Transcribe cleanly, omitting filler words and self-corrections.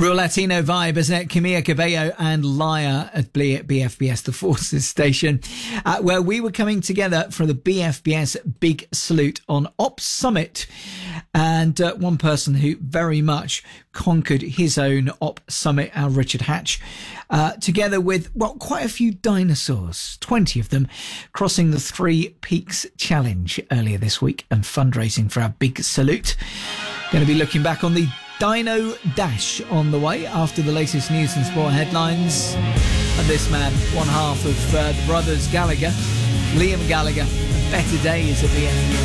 Real Latino vibe, isn't it? Camila Cabello and Liar at BFBS, the Forces station, where we were coming together for the BFBS Big Salute on Ops Summit. And one person who very much conquered his own Op Summit, our Richard Hatch, together with, well, quite a few dinosaurs, 20 of them, crossing the Three Peaks Challenge earlier this week and fundraising for our Big Salute. Going to be looking back on the Dino Dash on the way after the latest news and sport headlines. And this man, one half of the brothers Gallagher, Liam Gallagher, better days at the end.